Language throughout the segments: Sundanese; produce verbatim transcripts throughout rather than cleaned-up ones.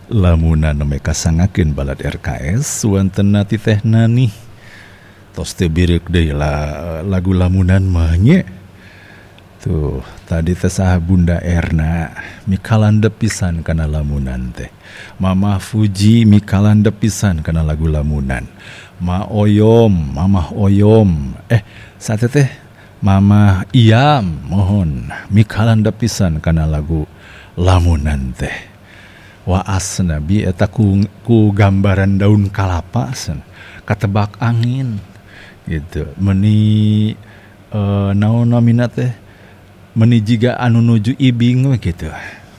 lamunan mereka sangakeun balad R K S wantena ti tehna nih tos teu bireuk deui la lagu lamunan mah nya. Tuh tadi teh saha Bunda Erna mikalandep pisan kana lamunan teh. Mama Fuji mikalandep pisan kana lagu lamunan. Ma Oyom, Mama Oyom, eh sate teh Mama Iam mohon mikalandep pisan kana lagu lamunan teh. Waasna bi eta ku, ku gambaran daun kalapa sen katebak angin gitu. Meni uh, naon namina teh meni jiga anu nuju ibing we gitu.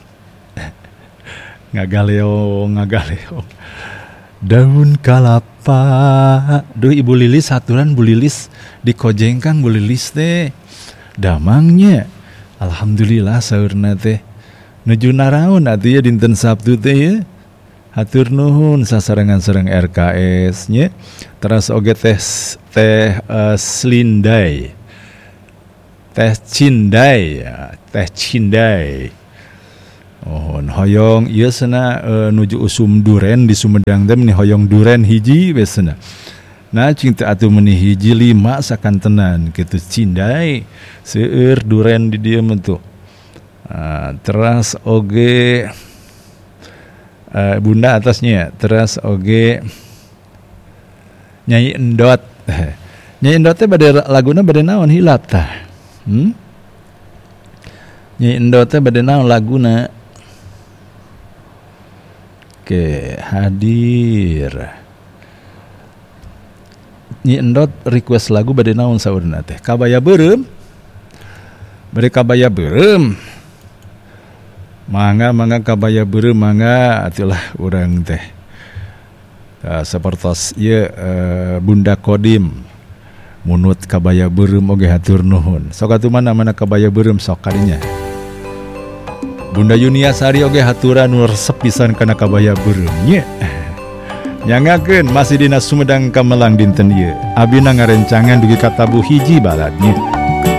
Ngagaleo ngagaleo daun kalapa. Duh Ibu Lilis haturan Bu Lilis di Kojengkang Bu Lilis teh damangnya alhamdulillah saurna teh nuju naraon atuh ya dinten Sabtu teh ya. Hatur nuhun sasarengan-sareng R K S nya. Teras oge teh teh uh, Slindai. Teh Cindai ya, teh Cindai. Oh, hoyong ieu cenah uh, nuju usum duren di Sumedang teh meni hoyong duren hiji we cenah. Nah cing teh atuh meni hiji lima sakantenan kitu Cindai. Seueur duren di dieu mah tuh. Uh, teras oge uh, Bunda atasnya teras oge Nyai Endot. Nyai Endot teh bade laguna bade naon hilap tah. Hmm? Nyai Endot teh bade naon laguna. Oke, hadir. Nyai Endot request lagu bade naon saurna teh? Kabaya beureum. Bade kabaya beureum. Mangga mangga kabaya beureum mangga atulah urang teh. Uh, sapertos ieu uh, Bunda Kodim munut kabaya beureum oge hatur nuhun. Sok atuh mana-mana kabaya beureum sok kadinya. Bunda Yunia Sari oge haturan nu resep pisan kana kabaya beureum nya. Nyangakeun masih dina Sumedang Kamelang dinten ieu. Abdi ngarencangan dugi katabu hiji baladnya.